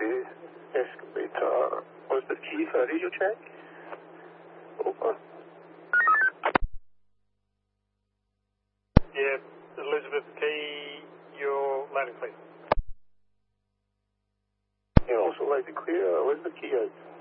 clear. Escalator, Elizabeth Key for radio check. Over. Yeah, Elizabeth Key, you're loud and clear. Yeah, also loud and clear. Elizabeth Key out.